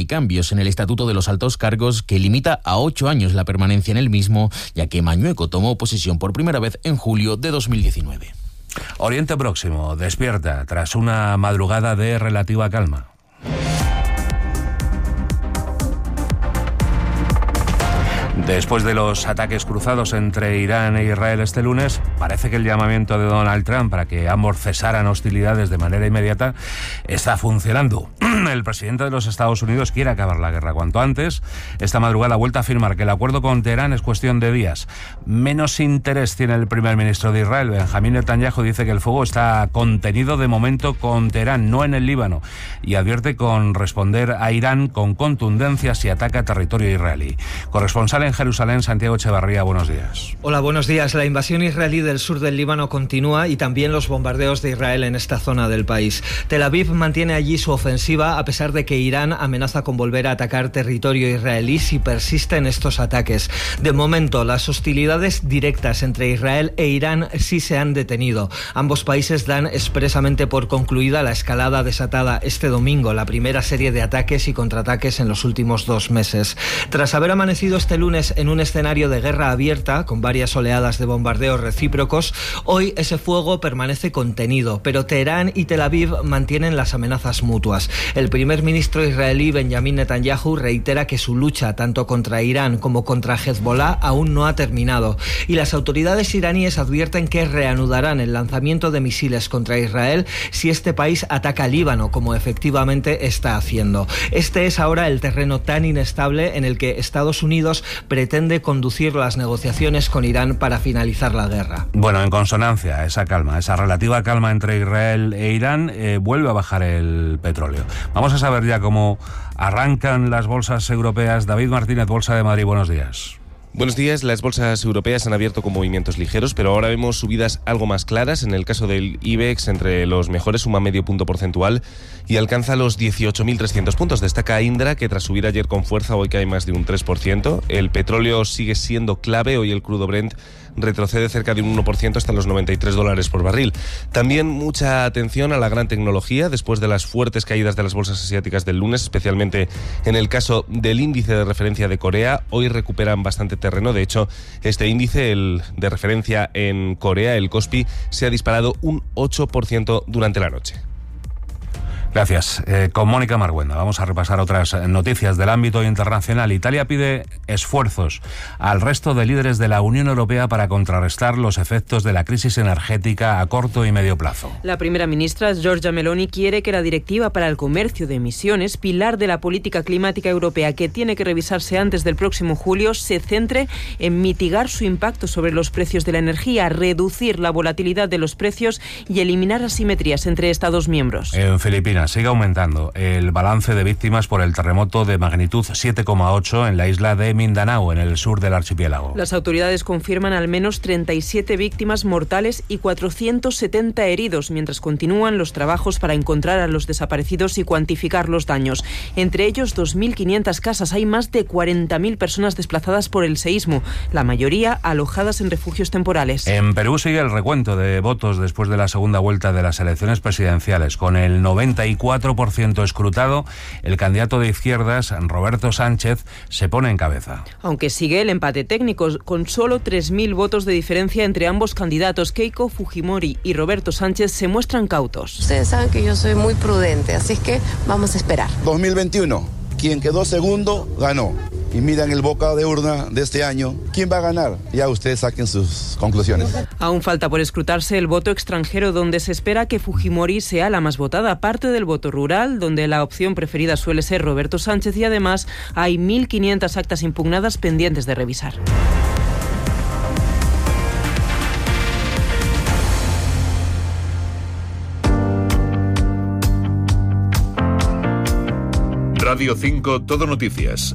hay cambios en el Estatuto de los Altos Cargos que limita a 8 años la permanencia en el mismo, ya que Mañueco tomó posesión por primera vez en julio de 2019. Oriente Próximo despierta tras una madrugada de relativa calma. Después de los ataques cruzados entre Irán e Israel este lunes, parece que el llamamiento de Donald Trump para que ambos cesaran hostilidades de manera inmediata está funcionando. El presidente de los Estados Unidos quiere acabar la guerra cuanto antes. Esta madrugada ha vuelto a afirmar que el acuerdo con Teherán es cuestión de días. Menos interés tiene el primer ministro de Israel. Benjamín Netanyahu dice que el fuego está contenido de momento con Teherán, no en el Líbano, y advierte con responder a Irán con contundencia si ataca territorio israelí. Corresponsal en Jerusalén, Santiago Echevarría, buenos días. Hola, buenos días. La invasión israelí del sur del Líbano continúa y también los bombardeos de Israel en esta zona del país. Tel Aviv mantiene allí su ofensiva a pesar de que Irán amenaza con volver a atacar territorio israelí si persisten estos ataques. De momento, las hostilidades directas entre Israel e Irán sí se han detenido. Ambos países dan expresamente por concluida la escalada desatada este domingo, la primera serie de ataques y contraataques en los últimos 2 meses. Tras haber amanecido este lunes en un escenario de guerra abierta, con varias oleadas de bombardeos recíprocos, hoy ese fuego permanece contenido, pero Teherán y Tel Aviv mantienen las amenazas mutuas. El primer ministro israelí Benjamín Netanyahu reitera que su lucha tanto contra Irán como contra Hezbollah aún no ha terminado, y las autoridades iraníes advierten que reanudarán el lanzamiento de misiles contra Israel si este país ataca Líbano, como efectivamente está haciendo. Este es ahora el terreno tan inestable en el que Estados Unidos pretende conducir las negociaciones con Irán para finalizar la guerra. Bueno, en consonancia, esa relativa calma entre Israel e Irán, vuelve a bajar el petróleo. Vamos a saber ya cómo arrancan las bolsas europeas. David Martínez, Bolsa de Madrid, buenos días. Buenos días. Las bolsas europeas han abierto con movimientos ligeros, pero ahora vemos subidas algo más claras. En el caso del IBEX, entre los mejores suma medio punto porcentual y alcanza los 18.300 puntos. Destaca Indra, que tras subir ayer con fuerza, hoy cae más de un 3%. El petróleo sigue siendo clave. Hoy el crudo Brent retrocede cerca de un 1% hasta los $93 por barril. También mucha atención a la gran tecnología después de las fuertes caídas de las bolsas asiáticas del lunes, especialmente en el caso del índice de referencia de Corea. Hoy recuperan bastante terreno. De hecho, este índice, el de referencia en Corea, el Kospi, se ha disparado un 8% durante la noche. Gracias. Con Mónica Marguenda vamos a repasar otras noticias del ámbito internacional. Italia pide esfuerzos al resto de líderes de la Unión Europea para contrarrestar los efectos de la crisis energética a corto y medio plazo. La primera ministra, Giorgia Meloni, quiere que la Directiva para el Comercio de Emisiones, pilar de la política climática europea que tiene que revisarse antes del próximo julio, se centre en mitigar su impacto sobre los precios de la energía, reducir la volatilidad de los precios y eliminar asimetrías entre Estados miembros. En Filipinas sigue aumentando el balance de víctimas por el terremoto de magnitud 7,8 en la isla de Mindanao, en el sur del archipiélago. Las autoridades confirman al menos 37 víctimas mortales y 470 heridos, mientras continúan los trabajos para encontrar a los desaparecidos y cuantificar los daños. Entre ellos, 2.500 casas. Hay más de 40.000 personas desplazadas por el seísmo, la mayoría alojadas en refugios temporales. En Perú sigue el recuento de votos después de la segunda vuelta de las elecciones presidenciales. Con el 94% escrutado, el candidato de izquierdas, Roberto Sánchez, se pone en cabeza. Aunque sigue el empate técnico, con solo 3.000 votos de diferencia entre ambos candidatos, Keiko Fujimori y Roberto Sánchez se muestran cautos. Ustedes saben que yo soy muy prudente, así es que vamos a esperar. 2021, quien quedó segundo, ganó. Y miran el boca de urna de este año, ¿quién va a ganar? Ya ustedes saquen sus conclusiones. Aún falta por escrutarse el voto extranjero, donde se espera que Fujimori sea la más votada, aparte del voto rural, donde la opción preferida suele ser Roberto Sánchez, y además hay 1.500 actas impugnadas pendientes de revisar. Radio 5 Todo Noticias.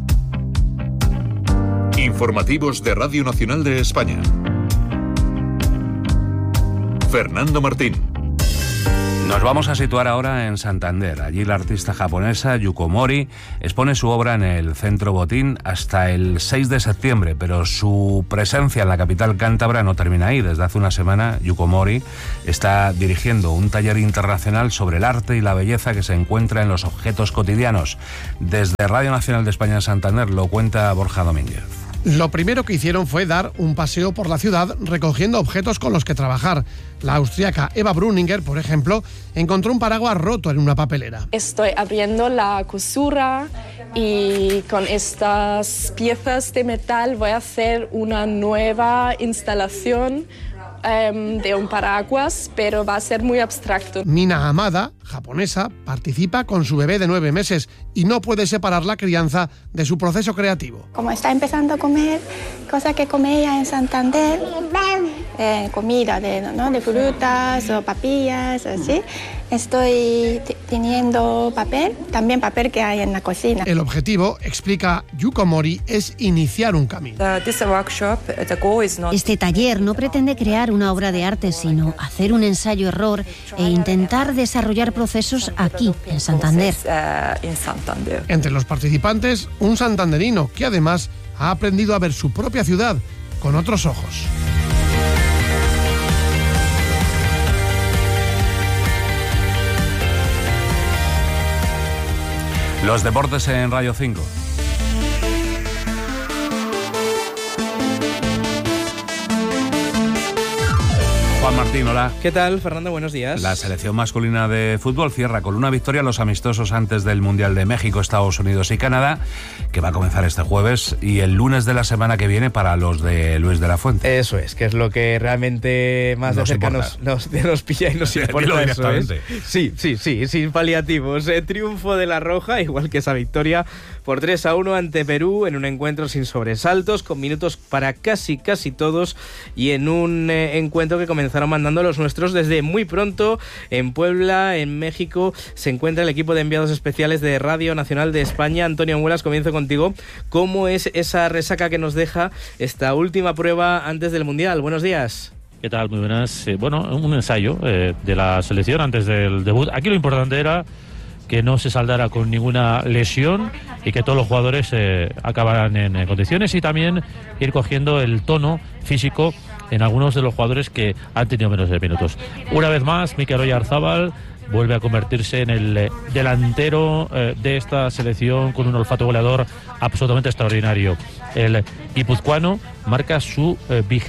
Informativos de Radio Nacional de España. Fernando Martín. Nos vamos a situar ahora en Santander. Allí la artista japonesa Yuko Mori expone su obra en el Centro Botín hasta el 6 de septiembre, pero su presencia en la capital cántabra no termina ahí. Desde hace una semana, Yuko Mori está dirigiendo un taller internacional sobre el arte y la belleza que se encuentra en los objetos cotidianos. Desde Radio Nacional de España en Santander lo cuenta Borja Domínguez. Lo primero que hicieron fue dar un paseo por la ciudad recogiendo objetos con los que trabajar. La austríaca Eva Bruninger, por ejemplo, encontró un paraguas roto en una papelera. Estoy abriendo la costura y con estas piezas de metal voy a hacer una nueva instalación de un paraguas, pero va a ser muy abstracto. Mina Hamada, japonesa, participa con su bebé de 9 meses y no puede separar la crianza de su proceso creativo. Como está empezando a comer cosas que come ella en Santander, comida de frutas o papillas, así, estoy teniendo papel, también papel que hay en la cocina. El objetivo, explica Yuko Mori, es iniciar un camino. Este taller no pretende crear una obra de arte, sino hacer un ensayo-error e intentar desarrollar procesos aquí, en Santander. Entre los participantes, un santanderino que además ha aprendido a ver su propia ciudad con otros ojos. Los deportes en Radio 5. Juan Martín, hola. ¿Qué tal, Fernando? Buenos días. La selección masculina de fútbol cierra con una victoria los amistosos antes del Mundial de México, Estados Unidos y Canadá, que va a comenzar este jueves, y el lunes de la semana que viene para los de Luis de la Fuente. Eso es, que es lo que realmente más de cerca nos pilla y nos importa. Eso es. Sí, sin paliativos. Triunfo de la Roja, igual que esa victoria por 3-1 ante Perú, en un encuentro sin sobresaltos, con minutos para casi todos, y en un encuentro que comenzaron mandando los nuestros desde muy pronto. En Puebla, en México, se encuentra el equipo de enviados especiales de Radio Nacional de España. Antonio Anguelas, comienzo contigo. ¿Cómo es esa resaca que nos deja esta última prueba antes del Mundial? Buenos días. ¿Qué tal? Muy buenas. Un ensayo de la selección antes del debut. Aquí lo importante era que no se saldara con ninguna lesión y que todos los jugadores acabaran en condiciones, y también ir cogiendo el tono físico en algunos de los jugadores que han tenido menos de minutos. Una vez más, Mikel Oyarzabal vuelve a convertirse en el delantero de esta selección, con un olfato goleador absolutamente extraordinario. El guipuzcoano marca su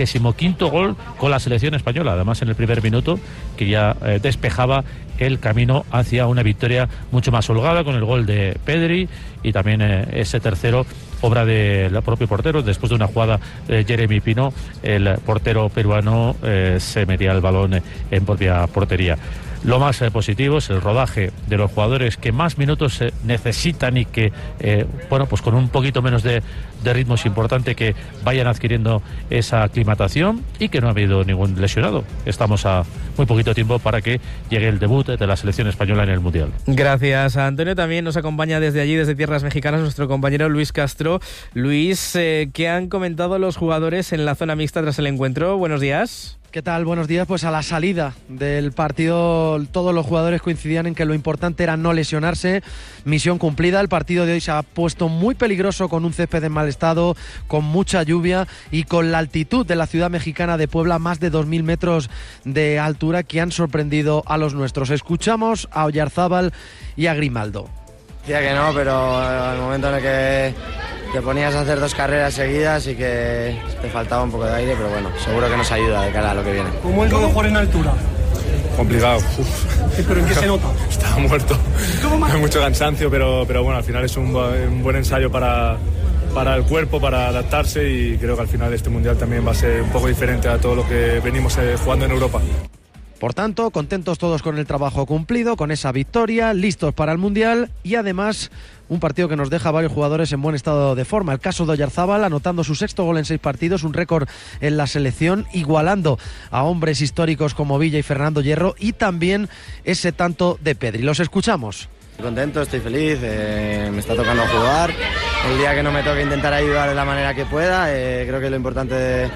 25º gol con la selección española, además en el primer minuto, que ya despejaba el camino hacia una victoria mucho más holgada con el gol de Pedri, y también ese tercero, obra del propio portero. Después de una jugada de Jeremy Pino, el portero peruano se metía el balón en propia portería. Lo más positivo es el rodaje de los jugadores que más minutos necesitan y que, pues con un poquito menos de ritmo es importante que vayan adquiriendo esa aclimatación, y que no ha habido ningún lesionado. Estamos a muy poquito tiempo para que llegue el debut de la selección española en el Mundial. Gracias, Antonio. También nos acompaña desde allí, desde tierras mexicanas, nuestro compañero Luis Castro. Luis, ¿qué han comentado los jugadores en la zona mixta tras el encuentro? Buenos días. ¿Qué tal? Buenos días. Pues a la salida del partido todos los jugadores coincidían en que lo importante era no lesionarse. Misión cumplida. El partido de hoy se ha puesto muy peligroso, con un césped en mal estado, con mucha lluvia y con la altitud de la ciudad mexicana de Puebla, más de 2.000 metros de altura, que han sorprendido a los nuestros. Escuchamos a Oyarzabal y a Grimaldo. Decía que no, pero al momento en el que te ponías a hacer 2 carreras seguidas y que te faltaba un poco de aire, pero bueno, seguro que nos ayuda de cara a lo que viene. ¿Cómo es lo de jugar en altura? Complicado. ¿Pero en qué se nota? Estaba muerto. Hay mucho cansancio, pero bueno, al final es un buen ensayo para el cuerpo, para adaptarse, y creo que al final este Mundial también va a ser un poco diferente a todo lo que venimos jugando en Europa. Por tanto, contentos todos con el trabajo cumplido, con esa victoria, listos para el Mundial, y además un partido que nos deja a varios jugadores en buen estado de forma. El caso de Oyarzabal, anotando su 6º gol en 6 partidos, un récord en la selección, igualando a hombres históricos como Villa y Fernando Hierro, y también ese tanto de Pedri. Los escuchamos. Estoy contento, estoy feliz, me está tocando jugar. El día que no me toque, intentar ayudar de la manera que pueda. Creo que lo importante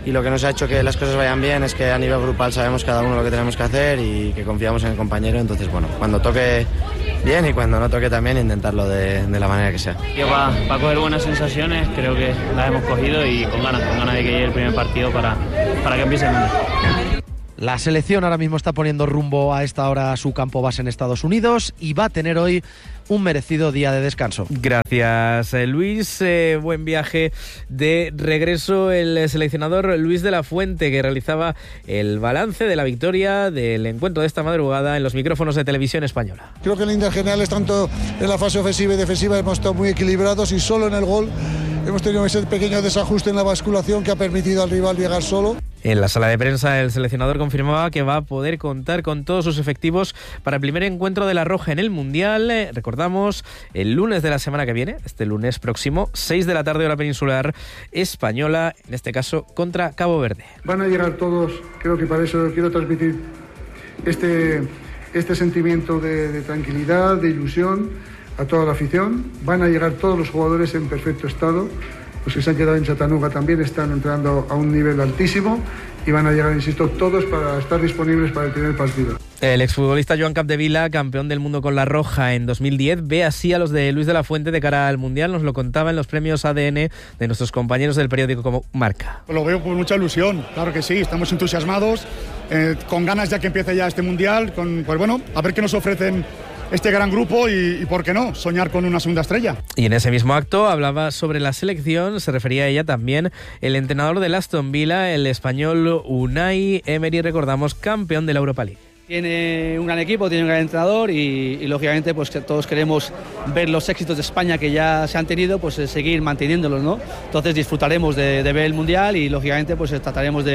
lo que nos ha hecho que las cosas vayan bien es que a nivel grupal sabemos cada uno lo que tenemos que hacer y que confiamos en el compañero. Entonces, bueno, cuando toque bien y cuando no toque también intentarlo de la manera que sea. Para coger buenas sensaciones creo que las hemos cogido y con ganas de que llegue el primer partido para que empiece el mundo. La selección ahora mismo está poniendo rumbo a esta hora a su campo base en Estados Unidos y va a tener hoy un merecido día de descanso. Gracias, Luis. Buen viaje de regreso el seleccionador Luis de la Fuente, que realizaba el balance de la victoria del encuentro de esta madrugada en los micrófonos de Televisión Española. Creo que en líneas generales, tanto en la fase ofensiva y defensiva, hemos estado muy equilibrados y solo en el gol hemos tenido ese pequeño desajuste en la basculación que ha permitido al rival llegar solo. En la sala de prensa, el seleccionador confirmaba que va a poder contar con todos sus efectivos para el primer encuentro de la Roja en el Mundial. Recordamos, el lunes de la semana que viene, este lunes próximo, 6 de la tarde hora peninsular española, en este caso contra Cabo Verde. Van a llegar todos, creo que para eso quiero transmitir este sentimiento de tranquilidad, de ilusión a toda la afición. Van a llegar todos los jugadores en perfecto estado. Los que se han quedado en Chattanooga también están entrando a un nivel altísimo y van a llegar, insisto, todos para estar disponibles para el primer partido. El exfutbolista Joan Capdevila, campeón del mundo con la Roja en 2010, ve así a los de Luis de la Fuente de cara al Mundial. Nos lo contaba en los premios ADN de nuestros compañeros del periódico como Marca. Lo veo con mucha ilusión, claro que sí, estamos entusiasmados, con ganas ya que empiece ya este Mundial, pues bueno, a ver qué nos ofrecen este gran grupo y por qué no, soñar con una segunda estrella. Y en ese mismo acto hablaba sobre la selección, se refería a ella también el entrenador del Aston Villa, el español Unai Emery, recordamos, campeón de la Europa League. Tiene un gran equipo, tiene un gran entrenador y lógicamente pues que todos queremos ver los éxitos de España que ya se han tenido, pues seguir manteniéndolos, ¿no? Entonces disfrutaremos de ver el Mundial y lógicamente pues trataremos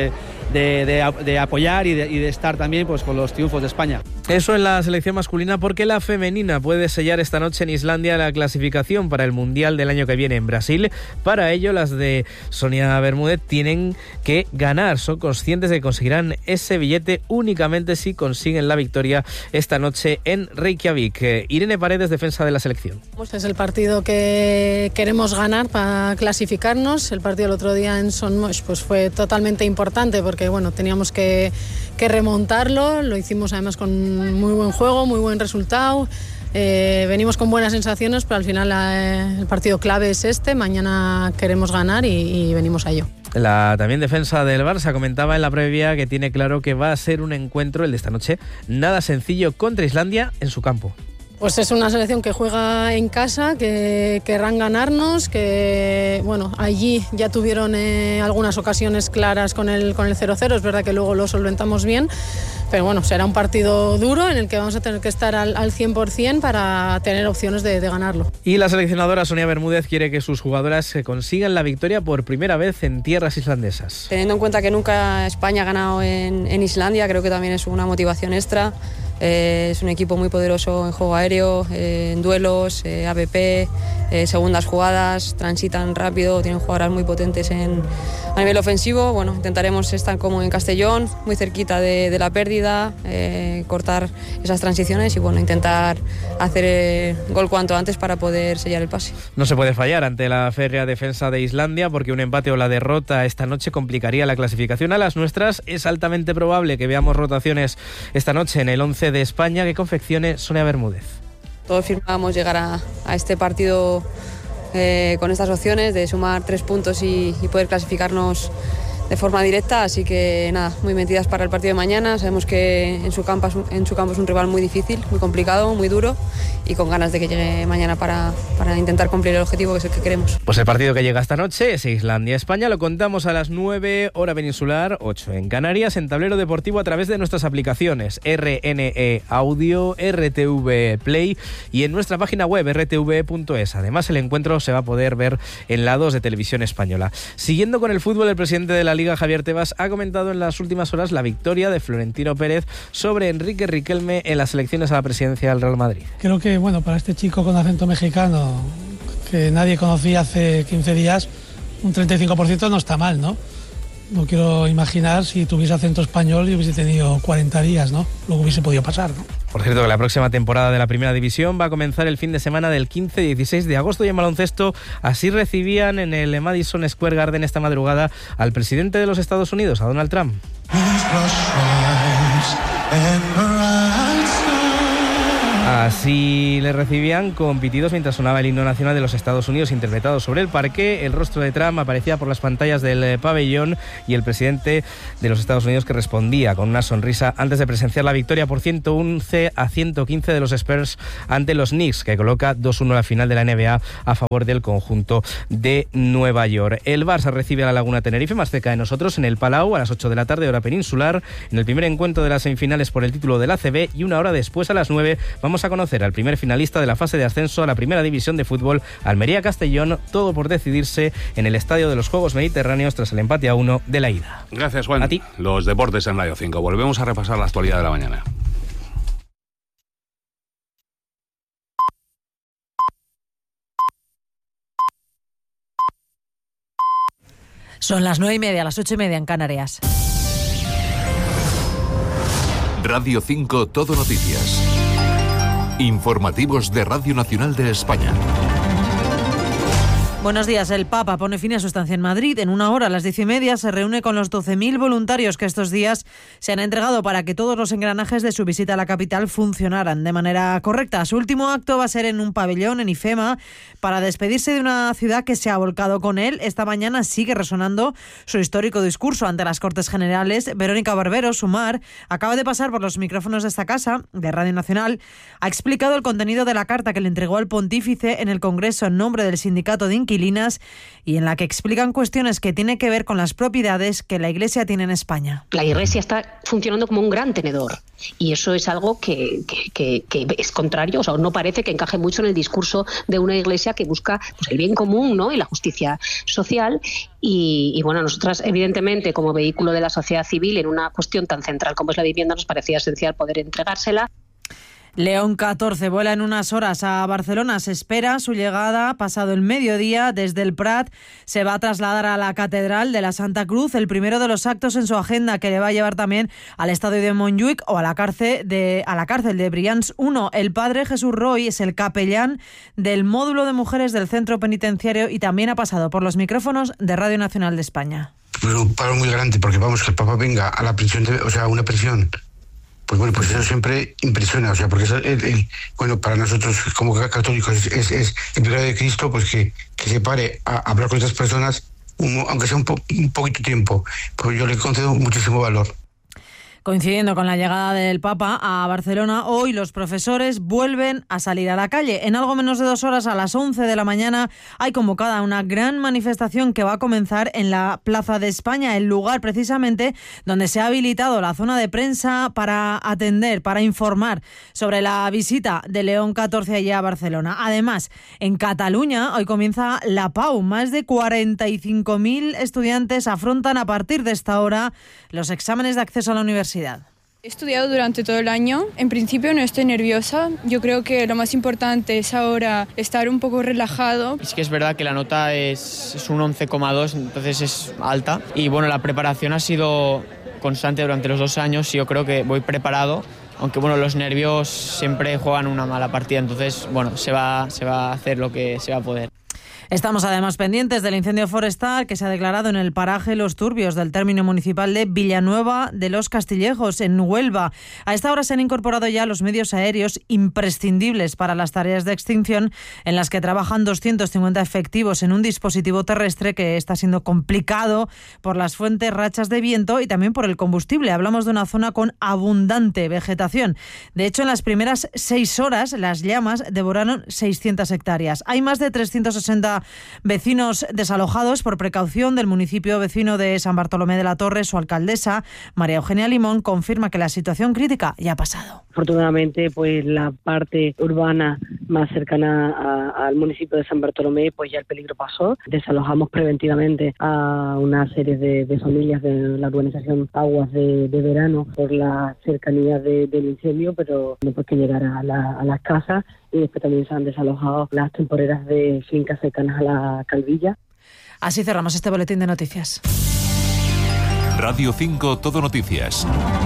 de apoyar y de estar también pues con los triunfos de España. Eso en la selección masculina, porque la femenina puede sellar esta noche en Islandia la clasificación para el Mundial del año que viene en Brasil. Para ello, las de Sonia Bermúdez tienen que ganar. Son conscientes de que conseguirán ese billete únicamente si consiguen la victoria esta noche en Reykjavik. Irene Paredes, defensa de la selección. Este es el partido que queremos ganar para clasificarnos. El partido el otro día en Son Moix pues fue totalmente importante porque bueno, teníamos que remontarlo. Lo hicimos además con muy buen juego, muy buen resultado. Venimos con buenas sensaciones, pero al final el partido clave es este. Mañana queremos ganar y venimos a ello. La también defensa del Barça comentaba en la previa que tiene claro que va a ser un encuentro, el de esta noche, nada sencillo contra Islandia en su campo. Pues es una selección que juega en casa, que querrán ganarnos, que bueno, allí ya tuvieron algunas ocasiones claras con el 0-0, es verdad que luego lo solventamos bien, pero bueno, será un partido duro en el que vamos a tener que estar al 100% para tener opciones de ganarlo. Y la seleccionadora Sonia Bermúdez quiere que sus jugadoras consigan la victoria por primera vez en tierras islandesas. Teniendo en cuenta que nunca España ha ganado en Islandia, creo que también es una motivación extra. Es un equipo muy poderoso en juego aéreo, en duelos, AVP, segundas jugadas, transitan rápido, tienen jugadoras muy potentes a nivel ofensivo. Bueno, intentaremos estar como en Castellón, muy cerquita de la pérdida, cortar esas transiciones y bueno, intentar hacer gol cuanto antes para poder sellar el pase. No se puede fallar ante la férrea defensa de Islandia porque un empate o la derrota esta noche complicaría la clasificación a las nuestras. Es altamente probable que veamos rotaciones esta noche en el 11 de España que confeccione Sonia Bermúdez. Todos firmábamos llegar a este partido con estas opciones de sumar 3 puntos y poder clasificarnos de forma directa, así que nada, muy metidas para el partido de mañana. Sabemos que en su campo es un rival muy difícil, muy complicado, muy duro y con ganas de que llegue mañana para intentar cumplir el objetivo que es el que queremos. Pues el partido que llega esta noche es Islandia-España, lo contamos a las 9 hora peninsular, 8 en Canarias, en Tablero Deportivo a través de nuestras aplicaciones RNE Audio, RTV Play y en nuestra página web rtv.es. Además el encuentro se va a poder ver en la 2 de Televisión Española. Siguiendo con el fútbol, el presidente de la Liga, Javier Tebas, ha comentado en las últimas horas la victoria de Florentino Pérez sobre Enrique Riquelme en las elecciones a la presidencia del Real Madrid. Creo que, bueno, para este chico con acento mexicano que nadie conocía hace 15 días, un 35% no está mal, ¿no? No quiero imaginar si tuviese acento español y hubiese tenido 40 días, ¿no? Luego hubiese podido pasar, ¿no? Por cierto, que la próxima temporada de la Primera División va a comenzar el fin de semana del 15 y 16 de agosto y en baloncesto así recibían en el Madison Square Garden esta madrugada al presidente de los Estados Unidos, a Donald Trump. Así le recibían con pitidos mientras sonaba el himno nacional de los Estados Unidos interpretado sobre el parqué. El rostro de Trump aparecía por las pantallas del pabellón y el presidente de los Estados Unidos que respondía con una sonrisa antes de presenciar la victoria por 111-115 de los Spurs ante los Knicks, que coloca 2-1 la final de la NBA a favor del conjunto de Nueva York. El Barça recibe a la Laguna Tenerife, más cerca de nosotros, en el Palau a las 8 de la tarde, hora peninsular, en el primer encuentro de las semifinales por el título del ACB, y una hora después, a las 9, vamos a conocer al primer finalista de la fase de ascenso a la Primera División de fútbol, Almería-Castellón, todo por decidirse en el Estadio de los Juegos Mediterráneos tras el empate a 1 de la ida. Gracias, Juan. A ti. Los deportes en Radio 5. Volvemos a repasar la actualidad de la mañana. Son las 9:30, las 8:30 en Canarias. Radio 5 Todo Noticias. Informativos de Radio Nacional de España. Buenos días. El Papa pone fin a su estancia en Madrid. En una hora, a las 10:30, se reúne con los 12.000 voluntarios que estos días se han entregado para que todos los engranajes de su visita a la capital funcionaran de manera correcta. Su último acto va a ser en un pabellón en IFEMA para despedirse de una ciudad que se ha volcado con él. Esta mañana sigue resonando su histórico discurso ante las Cortes Generales. Verónica Barbero, Sumar, acaba de pasar por los micrófonos de esta casa, de Radio Nacional. Ha explicado el contenido de la carta que le entregó al pontífice en el Congreso en nombre del Sindicato de Inquilinos y en la que explican cuestiones que tienen que ver con las propiedades que la Iglesia tiene en España. La Iglesia está funcionando como un gran tenedor y eso es algo que es contrario, o sea, no parece que encaje mucho en el discurso de una Iglesia que busca pues, el bien común, ¿no? Y la justicia social. Y bueno, nosotras evidentemente como vehículo de la sociedad civil en una cuestión tan central como es la vivienda nos parecía esencial poder entregársela. León XIV vuela en unas horas a Barcelona. Se espera su llegada pasado el mediodía. Desde el Prat se va a trasladar a la Catedral de la Santa Cruz, el primero de los actos en su agenda, que le va a llevar también al estadio de Montjuïc o a la cárcel de Brians 1. El padre Jesús Roy es el capellán del módulo de mujeres del centro penitenciario y también ha pasado por los micrófonos de Radio Nacional de España. Pues un paro muy grande porque vamos, que el Papa venga a la prisión, una prisión. Pues bueno, pues eso siempre impresiona, porque eso, bueno, para nosotros como católicos es el pecado de Cristo, pues que se pare a hablar con otras personas, aunque sea un poquito tiempo, pues yo le concedo muchísimo valor. Coincidiendo con la llegada del Papa a Barcelona, hoy los profesores vuelven a salir a la calle. En algo menos de 2 horas, a las 11 de la mañana, hay convocada una gran manifestación que va a comenzar en la Plaza de España, el lugar precisamente donde se ha habilitado la zona de prensa para atender, para informar sobre la visita de León XIV allí a Barcelona. Además, en Cataluña, hoy comienza la PAU. Más de 45.000 estudiantes afrontan a partir de esta hora los exámenes de acceso a la universidad. He estudiado durante todo el año. En principio no estoy nerviosa. Yo creo que lo más importante es ahora estar un poco relajado. Es que es verdad que la nota es un 11,2, entonces es alta. Y bueno, la preparación ha sido constante durante los 2 años y yo creo que voy preparado. Aunque bueno, los nervios siempre juegan una mala partida, entonces bueno, se va a hacer lo que se va a poder. Estamos además pendientes del incendio forestal que se ha declarado en el paraje Los Turbios del término municipal de Villanueva de los Castillejos, en Huelva. A esta hora se han incorporado ya los medios aéreos imprescindibles para las tareas de extinción, en las que trabajan 250 efectivos en un dispositivo terrestre que está siendo complicado por las fuertes rachas de viento y también por el combustible. Hablamos de una zona con abundante vegetación. De hecho, en las primeras 6 horas las llamas devoraron 600 hectáreas. Hay más de 360 vecinos desalojados por precaución del municipio vecino de San Bartolomé de la Torre. Su alcaldesa, María Eugenia Limón, confirma que la situación crítica ya ha pasado. Afortunadamente, pues la parte urbana más cercana al municipio de San Bartolomé, pues ya el peligro pasó. Desalojamos preventivamente a una serie de familias de la urbanización Aguas de Verano por la cercanía del incendio, pero después que llegara a las casas, y después también se han desalojado las temporeras de fincas cercanas a la Calvilla. Así cerramos este boletín de noticias. Radio 5 Todo Noticias.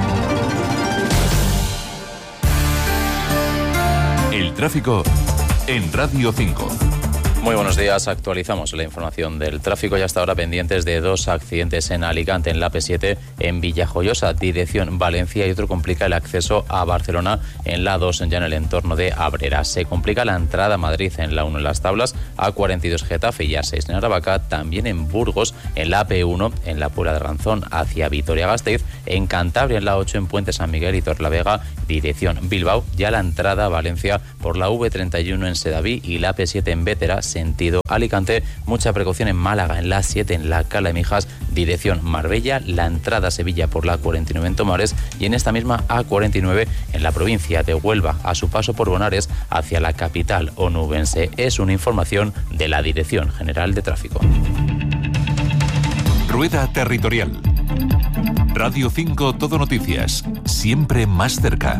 El tráfico en Radio 5. Muy buenos días, actualizamos la información del tráfico y hasta ahora pendientes de 2 accidentes en Alicante, en la AP7, en Villajoyosa, dirección Valencia, y otro complica el acceso a Barcelona en la A2, ya en el entorno de Abrera. Se complica la entrada a Madrid en la 1 en Las Tablas, A42 Getafe y A6 en Aravaca, también en Burgos, en la AP1, en la Puebla de Ranzón hacia Vitoria-Gasteiz, en Cantabria en la 8 en Puente San Miguel y Torlavega, dirección Bilbao, ya la entrada a Valencia por la V31 en Sedaví y la AP7 en Bétera, sentido Alicante. Mucha precaución en Málaga, en la 7 en la Cala de Mijas, dirección Marbella, la entrada a Sevilla por la 49 en Tomares y en esta misma A49 en la provincia de Huelva, a su paso por Bonares hacia la capital onubense. Es una información de la Dirección General de Tráfico. Rueda territorial. Radio 5 Todo Noticias, siempre más cerca.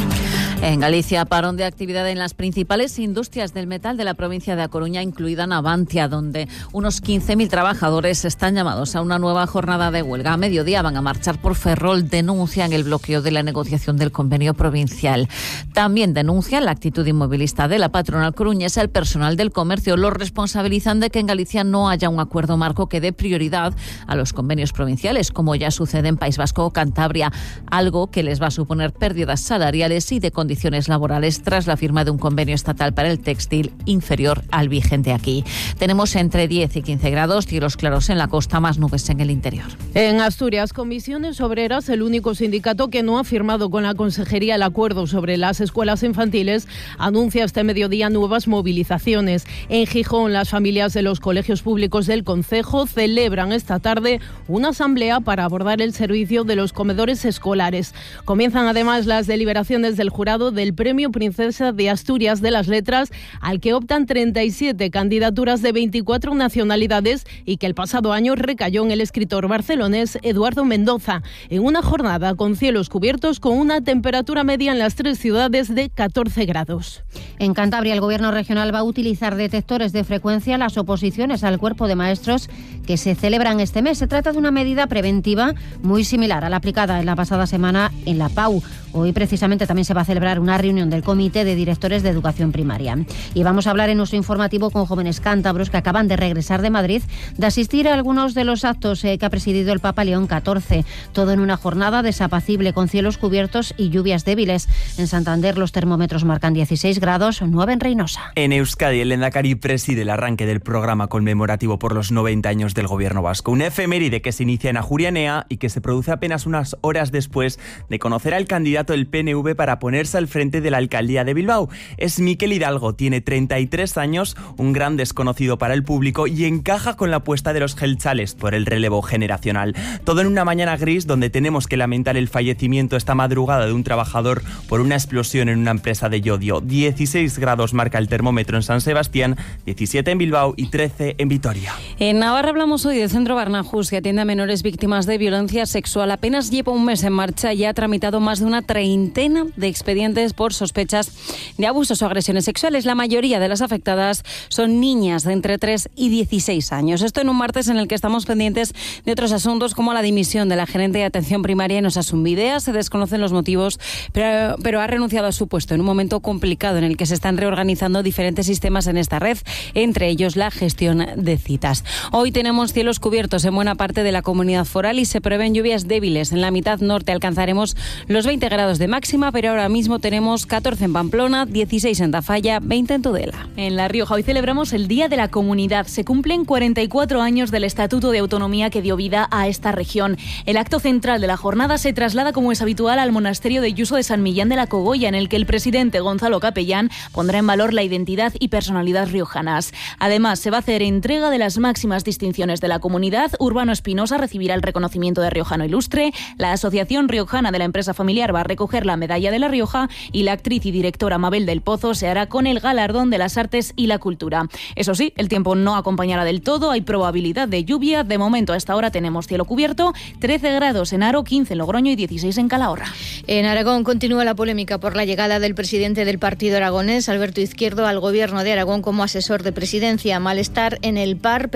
En Galicia, parón de actividad en las principales industrias del metal de la provincia de A Coruña, incluida Navantia, donde unos 15.000 trabajadores están llamados a una nueva jornada de huelga. A mediodía van a marchar por Ferrol, denuncian el bloqueo de la negociación del convenio provincial. También denuncian la actitud inmovilista de la patronal coruñesa. El personal del comercio lo responsabilizan de que en Galicia no haya un acuerdo marco que dé prioridad a los convenios provinciales, como ya sucede en País Vasco o Cantabria, algo que les va a suponer pérdidas salariales y de condiciones laborales tras la firma de un convenio estatal para el textil inferior al vigente aquí. Tenemos entre 10 y 15 grados, cielos claros en la costa, más nubes en el interior. En Asturias, Comisiones Obreras, el único sindicato que no ha firmado con la Consejería el acuerdo sobre las escuelas infantiles, anuncia este mediodía nuevas movilizaciones. En Gijón, las familias de los colegios públicos del concejo celebran esta tarde una asamblea para abordar el servicio de los comedores escolares. Comienzan además las deliberaciones del jurado del Premio Princesa de Asturias de las Letras, al que optan 37 candidaturas de 24 nacionalidades y que el pasado año recayó en el escritor barcelonés Eduardo Mendoza, en una jornada con cielos cubiertos con una temperatura media en las 3 ciudades de 14 grados. En Cantabria, el Gobierno regional va a utilizar detectores de frecuencia en las oposiciones al cuerpo de maestros que se celebran este mes. Se trata de una medida preventiva muy similar a la aplicada en la pasada semana en la PAU. Hoy precisamente también se va a celebrar una reunión del Comité de Directores de Educación Primaria. Y vamos a hablar en nuestro informativo con jóvenes cántabros que acaban de regresar de Madrid, de asistir a algunos de los actos que ha presidido el Papa León XIV. Todo en una jornada desapacible con cielos cubiertos y lluvias débiles. En Santander los termómetros marcan 16 grados, 9 en Reynosa. En Euskadi, el Lehendakari preside el arranque del programa conmemorativo por los 90 años del Gobierno vasco. Una efeméride que se inicia en Ajuria Enea y que se produce apenas unas horas después de conocer al candidato del PNV para ponerse al frente de la alcaldía de Bilbao. Es Mikel Hidalgo, tiene 33 años, un gran desconocido para el público y encaja con la apuesta de los jeltzales por el relevo generacional. Todo en una mañana gris donde tenemos que lamentar el fallecimiento esta madrugada de un trabajador por una explosión en una empresa de Llodio. 16 grados marca el termómetro en San Sebastián, 17 en Bilbao y 13 en Vitoria. En Navarra hablamos hoy del Centro Barnahus, que atiende a menores víctimas de violencia sexual. Apenas lleva un mes en marcha y ha tramitado más de una treintena de expedientes por sospechas de abusos o agresiones sexuales. La mayoría de las afectadas son niñas de entre 3 y 16 años. Esto en un martes en el que estamos pendientes de otros asuntos como la dimisión de la gerente de atención primaria en Osasunbidea. Se desconocen los motivos, pero ha renunciado a su puesto en un momento complicado en el que se están reorganizando diferentes sistemas en esta red, entre ellos la gestión de citas. Hoy tenemos cielos cubiertos en buena parte de la comunidad foral y se prevén lluvias débiles. En la mitad norte alcanzaremos los 20 grados de máxima, pero ahora mismo tenemos 14 en Pamplona, 16 en Tafalla, 20 en Tudela. En La Rioja hoy celebramos el Día de la Comunidad. Se cumplen 44 años del Estatuto de Autonomía que dio vida a esta región. El acto central de la jornada se traslada, como es habitual, al monasterio de Yuso de San Millán de la Cogolla, en el que el presidente Gonzalo Capellán pondrá en valor la identidad y personalidad riojanas. Además, se va a hacer entrega de las máximas distinciones de la comunidad. Urbano Espinosa recibirá el reconocimiento de Riojano Ilustre, la Asociación Riojana de la Empresa Familiar va a recoger la Medalla de La Rioja y la actriz y directora Mabel del Pozo se hará con el galardón de las artes y la cultura. Eso sí, el tiempo no acompañará del todo, hay probabilidad de lluvia. De momento, a esta hora tenemos cielo cubierto, 13 grados en Haro, 15 en Logroño y 16 en Calahorra. En Aragón continúa la polémica por la llegada del presidente del partido aragonés, Alberto Izquierdo, al gobierno de Aragón como asesor de presidencia. Malestar en el PAR, pero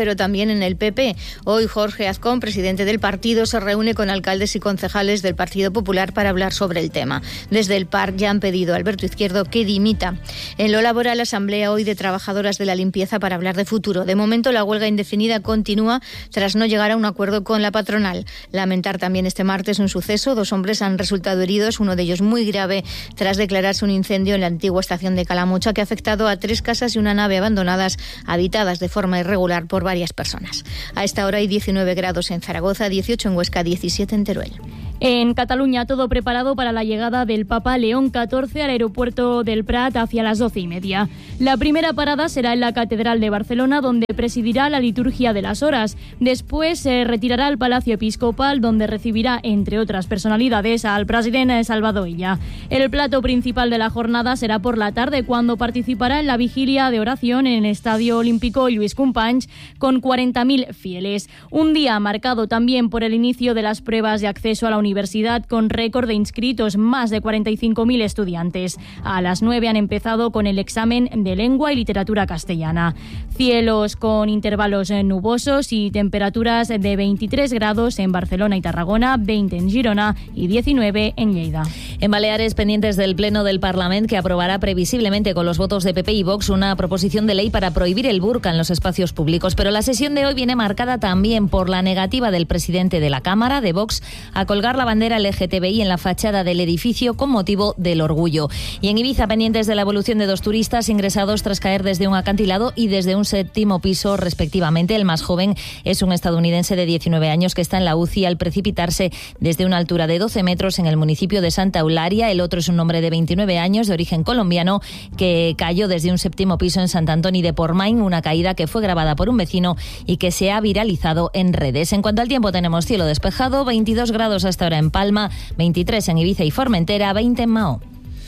pero también en el PP. Hoy Jorge Azcón, presidente del partido, se reúne con alcaldes y concejales del Partido Popular para hablar sobre el tema. Desde el PAR ya han pedido a Alberto Izquierdo que dimita. En lo laboral, asamblea hoy de trabajadoras de la limpieza para hablar de futuro. De momento, la huelga indefinida continúa tras no llegar a un acuerdo con la patronal. Lamentar también este martes un suceso. 2 hombres han resultado heridos, uno de ellos muy grave, tras declararse un incendio en la antigua estación de Calamocha que ha afectado a 3 casas y una nave abandonadas, habitadas de forma irregular por varias personas. A esta hora hay 19 grados en Zaragoza, 18 en Huesca, 17 en Teruel. En Cataluña, todo preparado para la llegada del Papa León XIV al aeropuerto del Prat hacia las 12:30. La primera parada será en la Catedral de Barcelona, donde presidirá la liturgia de las horas. Después se retirará al Palacio Episcopal, donde recibirá, entre otras personalidades, al presidente Salvador Illa. El plato principal de la jornada será por la tarde, cuando participará en la vigilia de oración en el Estadio Olímpico Lluís Companys con 40.000 fieles. Un día marcado también por el inicio de las pruebas de acceso a la universidad, con récord de inscritos, más de 45.000 estudiantes. A las 9 han empezado con el examen de lengua y literatura castellana. Cielos con intervalos nubosos y temperaturas de 23 grados en Barcelona y Tarragona, 20 en Girona y 19 en Lleida. En Baleares, pendientes del Pleno del Parlament, que aprobará previsiblemente con los votos de PP y Vox una proposición de ley para prohibir el burka en los espacios públicos. Pero la sesión de hoy viene marcada también por la negativa del presidente de la Cámara, de Vox, a colgar la bandera LGTBI en la fachada del edificio con motivo del orgullo. Y en Ibiza, pendientes de la evolución de 2 turistas ingresados tras caer desde un acantilado y desde un 7º piso, respectivamente. El más joven es un estadounidense de 19 años que está en la UCI al precipitarse desde una altura de 12 metros en el municipio de Santa Eularia. El otro es un hombre de 29 años de origen colombiano que cayó desde un 7º piso en Sant Antoni de Portmany, una caída que fue grabada por un vecino y que se ha viralizado en redes. En cuanto al tiempo, tenemos cielo despejado, 22 grados hasta ahora en Palma, 23 en Ibiza y Formentera, 20 en Mahó.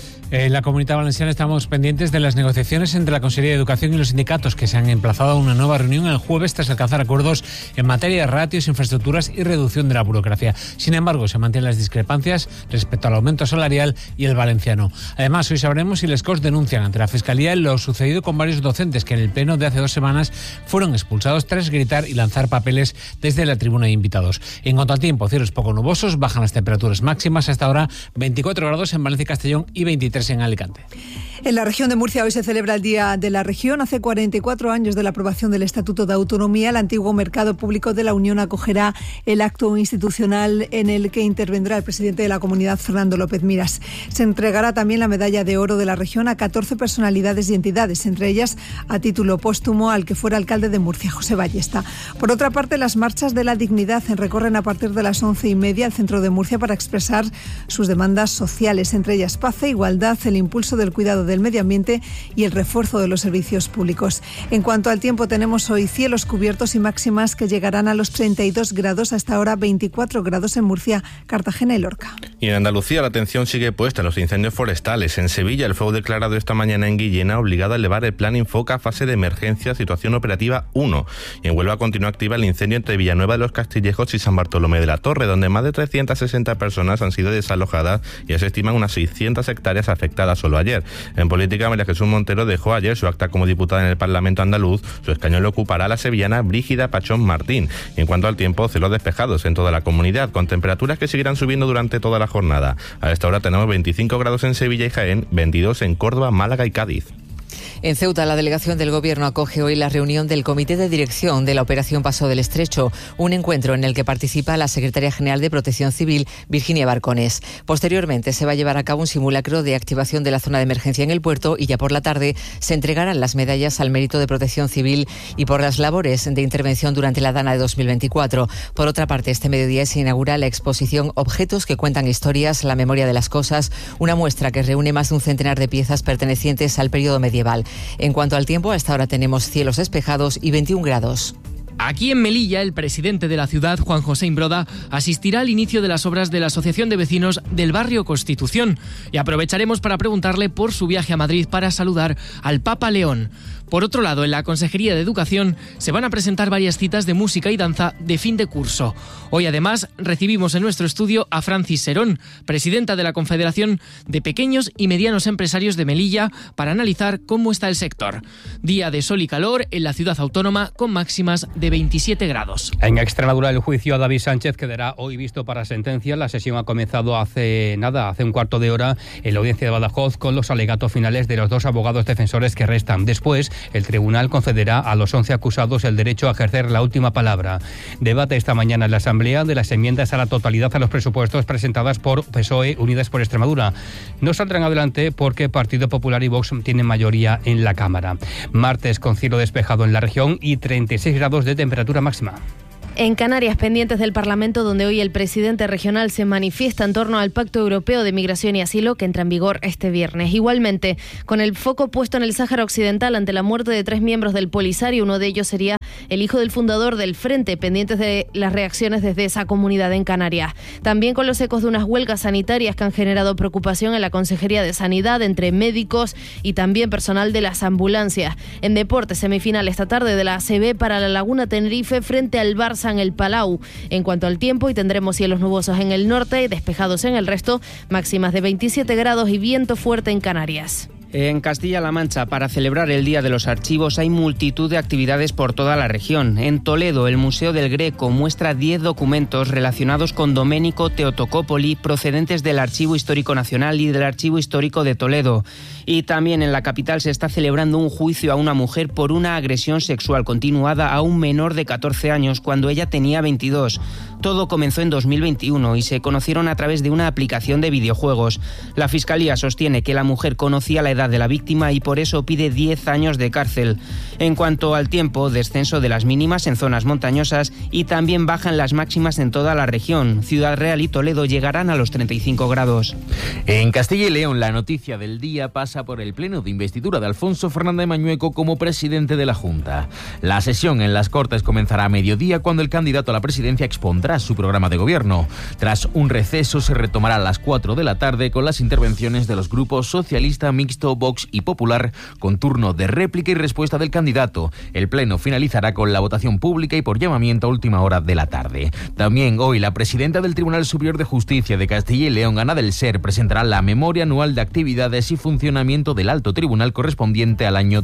En la Comunidad Valenciana estamos pendientes de las negociaciones entre la Consellería de Educación y los sindicatos, que se han emplazado a una nueva reunión el jueves tras alcanzar acuerdos en materia de ratios, infraestructuras y reducción de la burocracia. Sin embargo, se mantienen las discrepancias respecto al aumento salarial y el valenciano. Además, hoy sabremos si les COS denuncian ante la Fiscalía lo sucedido con varios docentes que en el pleno de hace 2 semanas fueron expulsados tras gritar y lanzar papeles desde la tribuna de invitados. En cuanto al tiempo, cielos poco nubosos, bajan las temperaturas máximas, hasta ahora 24 grados en Valencia y Castellón y 23 en Alicante. En la región de Murcia hoy se celebra el Día de la Región. Hace 44 años de la aprobación del Estatuto de Autonomía, el antiguo Mercado Público de la Unión acogerá el acto institucional en el que intervendrá el presidente de la comunidad, Fernando López Miras. Se entregará también la medalla de oro de la región a 14 personalidades y entidades, entre ellas a título póstumo al que fuera alcalde de Murcia, José Ballesta. Por otra parte, las marchas de la dignidad recorren a partir de las 11:30 el centro de Murcia para expresar sus demandas sociales, entre ellas paz e igualdad, el impulso del cuidado del medio ambiente y el refuerzo de los servicios públicos. En cuanto al tiempo, tenemos hoy cielos cubiertos y máximas que llegarán a los 32 grados, hasta ahora 24 grados en Murcia, Cartagena y Lorca. Y en Andalucía la atención sigue puesta en los incendios forestales. En Sevilla, el fuego declarado esta mañana en Guillena ha obligado a elevar el plan Infoca a fase de emergencia, situación operativa 1. Y en Huelva continúa activa el incendio entre Villanueva de los Castillejos y San Bartolomé de la Torre, donde más de 360 personas han sido desalojadas y ya se estiman unas 600 hectáreas afectadas solo ayer. En política, María Jesús Montero dejó ayer su acta como diputada en el Parlamento andaluz. Su escaño lo ocupará la sevillana Brígida Pachón Martín. Y en cuanto al tiempo, cielos despejados en toda la comunidad, con temperaturas que seguirán subiendo durante toda la jornada. A esta hora tenemos 25 grados en Sevilla y Jaén, 22 en Córdoba, Málaga y Cádiz. En Ceuta, la delegación del Gobierno acoge hoy la reunión del Comité de Dirección de la Operación Paso del Estrecho, un encuentro en el que participa la Secretaria General de Protección Civil, Virginia Barcones. Posteriormente se va a llevar a cabo un simulacro de activación de la zona de emergencia en el puerto y ya por la tarde se entregarán las medallas al mérito de Protección Civil y por las labores de intervención durante la Dana de 2024. Por otra parte, este mediodía se inaugura la exposición Objetos que cuentan historias, la memoria de las cosas, una muestra que reúne más de un centenar de piezas pertenecientes al periodo medieval. En cuanto al tiempo, hasta ahora tenemos cielos despejados y 21 grados. Aquí en Melilla, el presidente de la ciudad, Juan José Imbroda, asistirá al inicio de las obras de la Asociación de Vecinos del Barrio Constitución y aprovecharemos para preguntarle por su viaje a Madrid para saludar al Papa León. Por otro lado, en la Consejería de Educación se van a presentar varias citas de música y danza de fin de curso. Hoy, además, recibimos en nuestro estudio a Francis Serón, presidenta de la Confederación de Pequeños y Medianos Empresarios de Melilla, para analizar cómo está el sector. Día de sol y calor en la ciudad autónoma, con máximas de 27 grados. En Extremadura, el juicio a David Sánchez quedará hoy visto para sentencia. La sesión ha comenzado hace un cuarto de hora en la audiencia de Badajoz, con los alegatos finales de los 2 abogados defensores que restan. Después, el tribunal concederá a los 11 acusados el derecho a ejercer la última palabra. Debate esta mañana en la Asamblea de las enmiendas a la totalidad a los presupuestos presentadas por PSOE, Unidas por Extremadura. No saldrán adelante porque Partido Popular y Vox tienen mayoría en la Cámara. Martes con cielo despejado en la región y 36 grados de temperatura máxima. En Canarias, pendientes del Parlamento, donde hoy el presidente regional se manifiesta en torno al Pacto Europeo de Migración y Asilo, que entra en vigor este viernes. Igualmente, con el foco puesto en el Sáhara Occidental ante la muerte de 3 miembros del Polisario, uno de ellos sería el hijo del fundador del Frente, pendientes de las reacciones desde esa comunidad en Canarias. También con los ecos de unas huelgas sanitarias que han generado preocupación en la Consejería de Sanidad, entre médicos y también personal de las ambulancias. En deportes, semifinal esta tarde de la ACB para la Laguna Tenerife frente al Barça en el Palau. En cuanto al tiempo, y tendremos cielos nubosos en el norte y despejados en el resto, máximas de 27 grados y viento fuerte en Canarias. En Castilla-La Mancha, para celebrar el Día de los Archivos, hay multitud de actividades por toda la región. En Toledo, el Museo del Greco muestra 10 documentos relacionados con Domenico Teotocópoli, procedentes del Archivo Histórico Nacional y del Archivo Histórico de Toledo. Y también en la capital se está celebrando un juicio a una mujer por una agresión sexual continuada a un menor de 14 años cuando ella tenía 22. Todo comenzó en 2021 y se conocieron a través de una aplicación de videojuegos. La Fiscalía sostiene que la mujer conocía la edad de la víctima y por eso pide 10 años de cárcel. En cuanto al tiempo, descenso de las mínimas en zonas montañosas y también bajan las máximas en toda la región. Ciudad Real y Toledo llegarán a los 35 grados. En Castilla y León, la noticia del día pasa por el pleno de investidura de Alfonso Fernández Mañueco como presidente de la Junta. La sesión en las Cortes comenzará a mediodía, cuando el candidato a la presidencia expondrá su programa de gobierno. Tras un receso, se retomará a las 4 de la tarde con las intervenciones de los grupos socialista, mixto, Vox y Popular, con turno de réplica y respuesta del candidato. El pleno finalizará con la votación pública y por llamamiento a última hora de la tarde. También hoy, la presidenta del Tribunal Superior de Justicia de Castilla y León, Ana del Ser, presentará la memoria anual de actividades y funcionamiento del Alto Tribunal correspondiente al año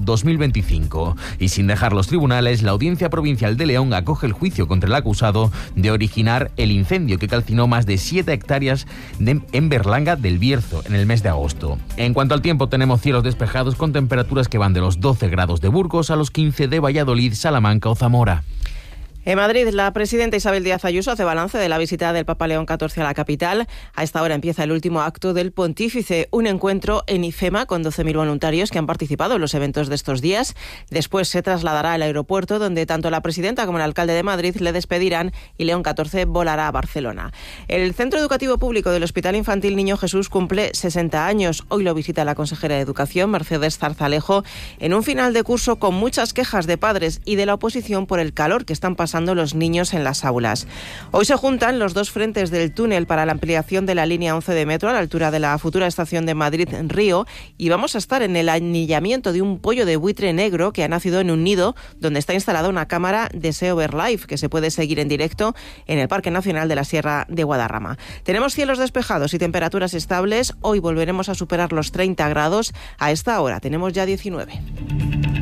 2025. Y sin dejar los tribunales, la Audiencia Provincial de León acoge el juicio contra el acusado de originar el incendio que calcinó más de 7 hectáreas en Berlanga del Bierzo en el mes de agosto. En cuanto al tiempo, tenemos cielos despejados con temperaturas que van de los 12 grados de Burgos a los 15 de Valladolid, Salamanca o Zamora. En Madrid, la presidenta Isabel Díaz Ayuso hace balance de la visita del Papa León XIV a la capital. A esta hora empieza el último acto del pontífice, un encuentro en IFEMA con 12.000 voluntarios que han participado en los eventos de estos días. Después se trasladará al aeropuerto, donde tanto la presidenta como el alcalde de Madrid le despedirán, y León XIV volará a Barcelona. El Centro Educativo Público del Hospital Infantil Niño Jesús cumple 60 años. Hoy lo visita la consejera de Educación, Mercedes Zarzalejo, en un final de curso con muchas quejas de padres y de la oposición por el calor que están pasando los niños en las aulas. Hoy se juntan los dos frentes del túnel para la ampliación de la línea 11 de metro a la altura de la futura estación de Madrid-Río, y vamos a estar en el anillamiento de un pollo de buitre negro que ha nacido en un nido donde está instalada una cámara de SEO Verlife que se puede seguir en directo en el Parque Nacional de la Sierra de Guadarrama. Tenemos cielos despejados y temperaturas estables. Hoy volveremos a superar los 30 grados. A esta hora tenemos ya 19.